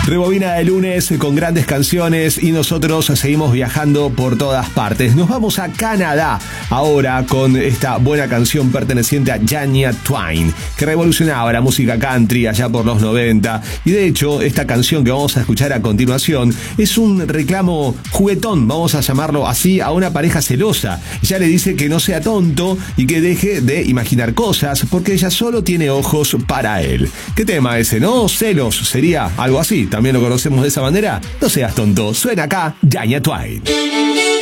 Rebobina de lunes con grandes canciones y nosotros seguimos viajando por todas partes. Nos vamos a Canadá ahora con esta buena canción perteneciente a Shania Twain, que revolucionaba la música country allá por los 90. Y de hecho, esta canción que vamos a escuchar a continuación es un reclamo juguetón, vamos a llamarlo así, a una pareja celosa. Ella le dice que no sea tonto y que deje de imaginar cosas porque ella solo tiene ojos para él. ¿Qué tema ese, no? Celos, sería algo así. ¿También lo conocemos de esa manera? No seas tonto, suena acá Shania Twain.